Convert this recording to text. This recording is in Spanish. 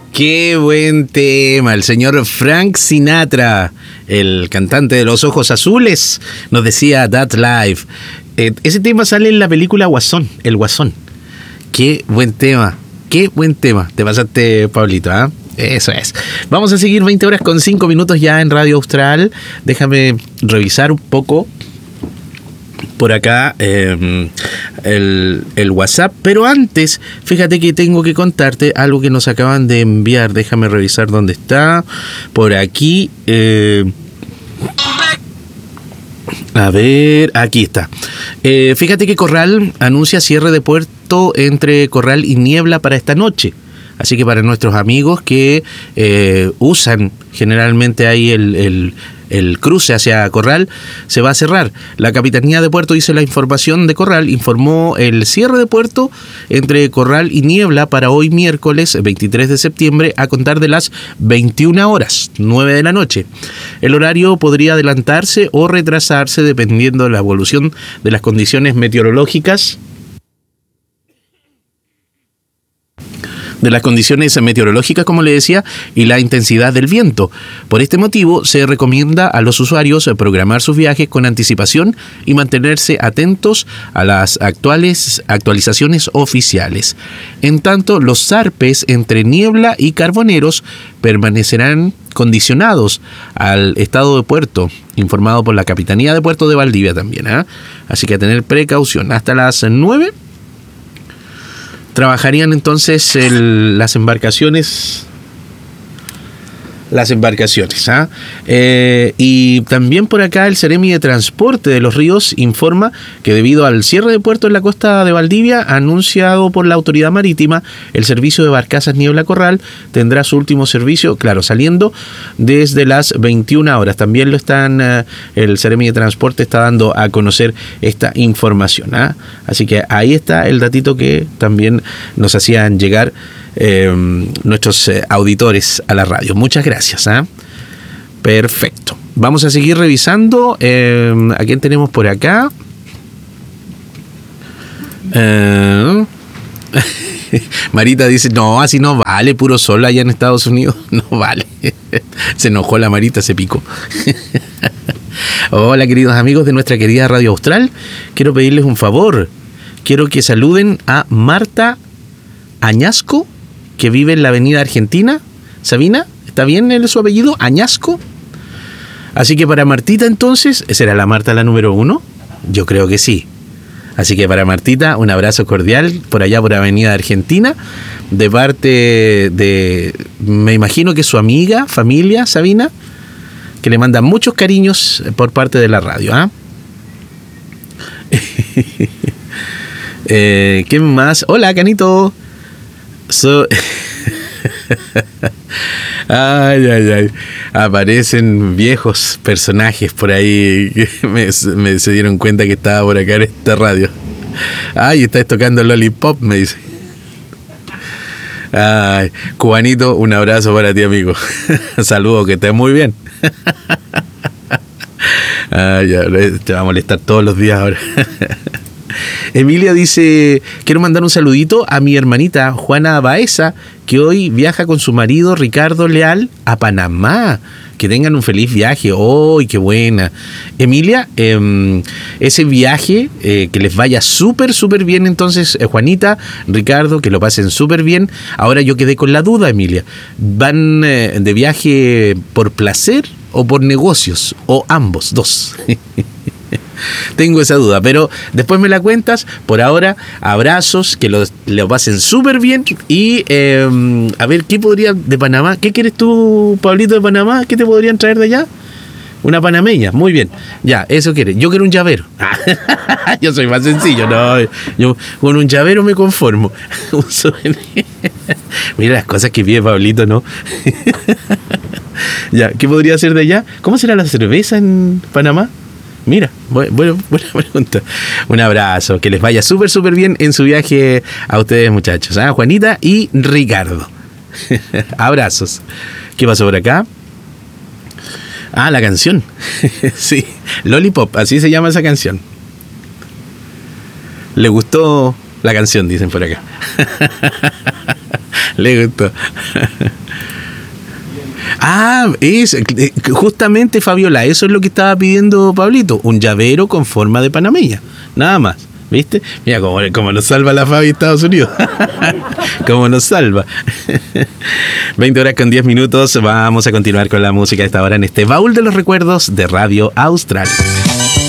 Qué buen tema, el señor Frank Sinatra, el cantante de los ojos azules, nos decía That Life. Ese tema sale en la película Guasón, El Guasón. Qué buen tema, qué buen tema. Te pasaste, Pablito, ¿ah? Eso es. Vamos a seguir 20 horas con 5 minutos ya en Radio Austral. Déjame revisar un poco por acá el WhatsApp, pero antes, fíjate que tengo que contarte algo que nos acaban de enviar. Déjame revisar dónde está. Por aquí. A ver, aquí está. Fíjate que Corral anuncia cierre de puerto entre Corral y Niebla para esta noche. Así que para nuestros amigos que usan generalmente ahí el cruce hacia Corral, se va a cerrar. La Capitanía de Puerto, dice la información de Corral, informó el cierre de puerto entre Corral y Niebla para hoy miércoles 23 de septiembre a contar de las 21 horas, 9 de la noche. El horario podría adelantarse o retrasarse dependiendo de la evolución de las condiciones meteorológicas. Como le decía, y la intensidad del viento. Por este motivo, se recomienda a los usuarios programar sus viajes con anticipación y mantenerse atentos a las actualizaciones oficiales. En tanto, los zarpes entre Niebla y Carboneros permanecerán condicionados al estado de puerto, informado por la Capitanía de Puerto de Valdivia también, ¿eh? Así que a tener precaución. Hasta las 9 trabajarían entonces las embarcaciones. ¿Ah? Y también por acá el Seremi de Transporte de los Ríos informa que debido al cierre de puerto en la costa de Valdivia, anunciado por la autoridad marítima, el servicio de barcazas Niebla Corral tendrá su último servicio, claro, saliendo desde las 21 horas. También el Seremi de Transporte está dando a conocer esta información, ¿ah? Así que ahí está el datito que también nos hacían llegar nuestros auditores a la radio. Muchas gracias, ¿eh? Perfecto. Vamos a seguir revisando. ¿A quién tenemos por acá? Marita dice, no, así no vale, puro sol allá en Estados Unidos. No vale. Se enojó la Marita, se picó. Hola, queridos amigos de nuestra querida Radio Austral. Quiero pedirles un favor. Quiero que saluden a Marta Añasco, que vive en la avenida Argentina. Sabina, ¿está bien su apellido? Añasco. Así que para Martita entonces, ¿será la Marta la número 1? Yo creo que sí. Así que para Martita, un abrazo cordial por allá por avenida Argentina, de parte de, me imagino que su amiga, familia, Sabina, que le manda muchos cariños por parte de la radio, ¿ah? ¿Qué más? Hola, Canito. Ay. Aparecen viejos personajes por ahí que se dieron cuenta que estaba por acá en esta radio. Ay, estás tocando Lollipop, me dice. Ay, Cubanito, un abrazo para ti, amigo. Saludos, que estés muy bien. Ay, te va a molestar todos los días ahora. Emilia dice, quiero mandar un saludito a mi hermanita Juana Baeza, que hoy viaja con su marido Ricardo Leal a Panamá. Que tengan un feliz viaje. ¡Oh, qué buena! Emilia, ese viaje, que les vaya súper bien. Entonces, Juanita, Ricardo, que lo pasen súper bien. Ahora yo quedé con la duda, Emilia. ¿Van de viaje por placer o por negocios? ¿O ambos, dos? Tengo esa duda, pero después me la cuentas. Por ahora, abrazos, que lo pasen súper bien. Y a ver, ¿qué podría de Panamá? ¿Qué quieres tú, Pablito, de Panamá? ¿Qué te podrían traer de allá? Una panameña, muy bien. Ya, eso quiere. Yo quiero un llavero. Yo soy más sencillo, no. Yo con un llavero me conformo. Mira las cosas que pide Pablito, ¿no? Ya, ¿qué podría ser de allá? ¿Cómo será la cerveza en Panamá? Mira, buena pregunta. Un abrazo, que les vaya súper bien en su viaje a ustedes, muchachos, ¿eh? Juanita y Ricardo. Abrazos. ¿Qué pasó por acá? Ah, la canción. Sí, Lollipop, así se llama esa canción. Le gustó la canción, dicen por acá. Le gustó. Justamente, Fabiola, eso es lo que estaba pidiendo Pablito, un llavero con forma de panameña, nada más. ¿Viste? Mira cómo nos salva la Fabi Estados Unidos. Cómo nos salva. 20 horas con 10 minutos. Vamos a continuar con la música de esta hora en este baúl de los recuerdos de Radio Austral.